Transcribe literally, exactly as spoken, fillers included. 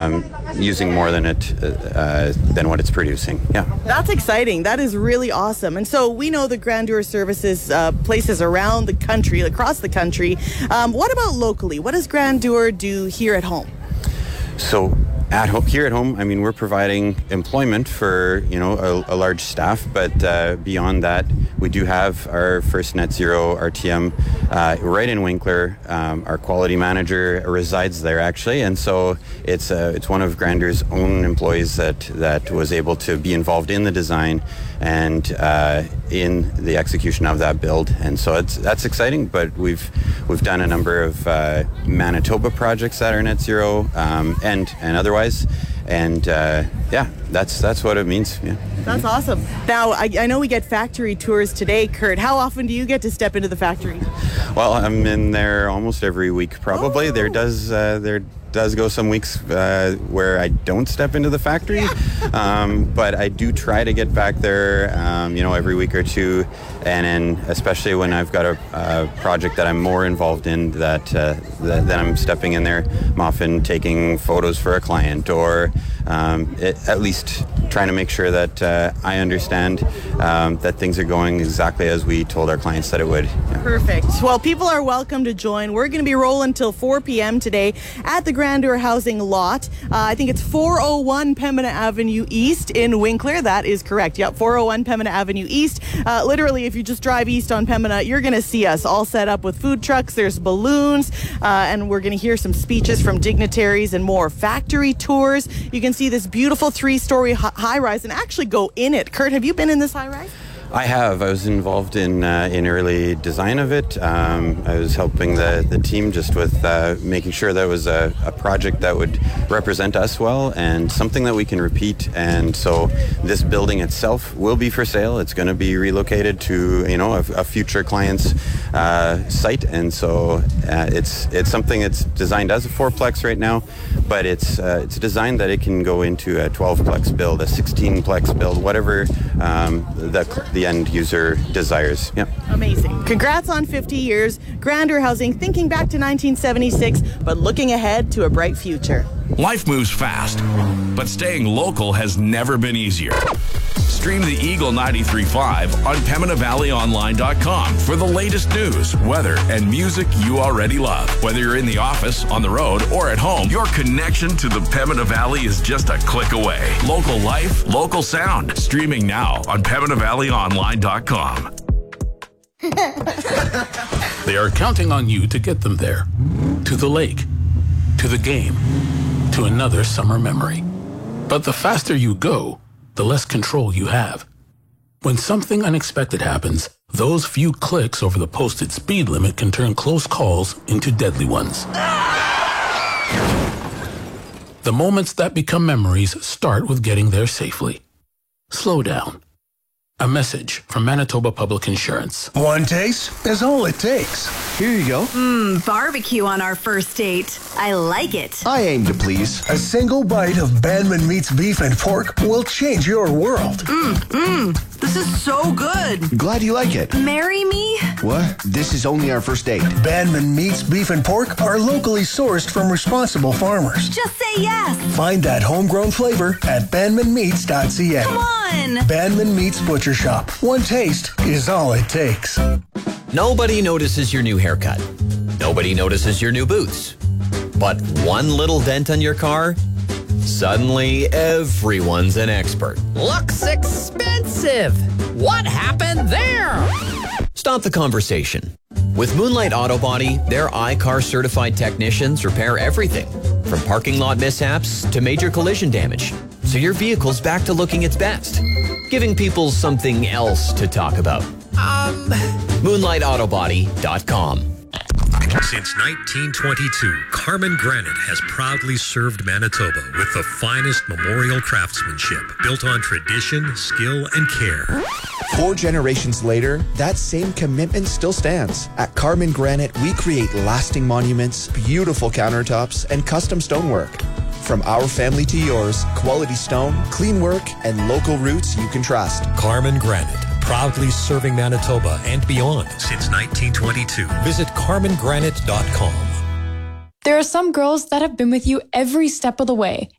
um, using more than it uh, than what it's producing. Yeah, that's exciting. That is really awesome. And so we know the Grandeur services uh, places around the country, across the country. Um, what about locally? What does Grandeur do here at home? So at home, here at home, I mean, we're providing employment for, you know, a, a large staff, but uh, beyond that, we do have our first net zero R T M uh, right in Winkler. Um, our quality manager resides there, actually, and so it's uh, it's one of Grandeur's own employees that that was able to be involved in the design and uh, in the execution of that build, and so it's that's exciting. But we've we've done a number of uh, Manitoba projects that are net zero, um, and and otherwise. And uh, yeah, that's that's what it means. Yeah. That's awesome. Now, I, I know we get factory tours today, Kurt. How often do you get to step into the factory? Well, I'm in there almost every week, probably. Oh. There does uh, there does go some weeks uh, where I don't step into the factory, yeah. um, but I do try to get back there, um, you know, every week or two, and then especially when I've got a, a project that I'm more involved in, that uh, that, that I'm stepping in there. I'm often taking photos for a client, or um, it, at least trying to make sure that uh, I understand um, that things are going exactly as we told our clients that it would. Yeah. Perfect. Well, people are welcome to join. We're going to be rolling till four p.m. today at the Grandeur Housing lot. Uh, I think it's four oh one Pembina Avenue East in Winkler. That is correct. Yep, four oh one Pembina Avenue East. Uh, literally, if you just drive east on Pembina, you're going to see us all set up with food trucks. There's balloons, uh, and we're going to hear some speeches from dignitaries and more. Factory tours. You can see this beautiful three-story high-rise and actually go in it. Kurt, have you been in this high-rise? I have. I was involved in uh, in early design of it. Um, I was helping the, the team just with uh, making sure that it was a, a project that would represent us well and something that we can repeat. And so this building itself will be for sale. It's going to be relocated to, you know, a, a future client's uh, site. And so uh, it's it's something that's designed as a fourplex right now, but it's uh, it's designed that it can go into a twelve-plex build, a sixteen-plex build, whatever um, the the end user desires. Yeah. Amazing. Congrats on fifty years. Grandeur Housing, thinking back to nineteen seventy-six, but looking ahead to a bright future. Life moves fast, but staying local has never been easier. Stream the Eagle ninety-three point five on Pembina Valley Online dot com for the latest news, weather, and music you already love. Whether you're in the office, on the road, or at home, your connection to the Pembina Valley is just a click away. Local life, local sound. Streaming now on Pembina Valley Online dot com. They are counting on you to get them there. To the lake. To the game. To another summer memory. But the faster you go, the less control you have. When something unexpected happens, those few clicks over the posted speed limit can turn close calls into deadly ones. The moments that become memories start with getting there safely. Slow down. A message from Manitoba Public Insurance. One taste is all it takes. Here you go. Mmm, barbecue on our first date. I like it. I aim to please. A single bite of Bandman Meats beef and pork will change your world. Mmm, mmm. This is so good. Glad you like it. Marry me? What? This is only our first date. Bandman Meats beef and pork are locally sourced from responsible farmers. Just say yes. Find that homegrown flavor at bandman meats dot c a. Come on. Bandman Meats Butcher Shop. One taste is all it takes. Nobody notices your new haircut. Nobody notices your new boots. But one little dent on your car? Suddenly, everyone's an expert. Looks expensive. What happened there? Stop the conversation. With Moonlight Auto Body, their I C A R certified technicians repair everything from parking lot mishaps to major collision damage. So your vehicle's back to looking its best, giving people something else to talk about. Um... moonlight auto body dot com. Since nineteen twenty-two, Carmen Granite has proudly served Manitoba with the finest memorial craftsmanship built on tradition, skill, and care. Four generations later, that same commitment still stands. At Carmen Granite, we create lasting monuments, beautiful countertops, and custom stonework. From our family to yours, quality stone, clean work, and local roots you can trust. Carmen Granite, proudly serving Manitoba and beyond since nineteen twenty-two. Visit carmen granite dot com. There are some girls that have been with you every step of the way,